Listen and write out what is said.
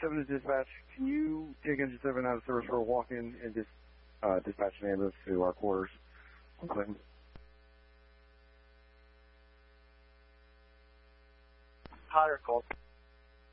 7 to dispatch. Can you take engine 7 out of service for a walk-in and just dispatch an ambulance to our quarters on Clinton? Higher call.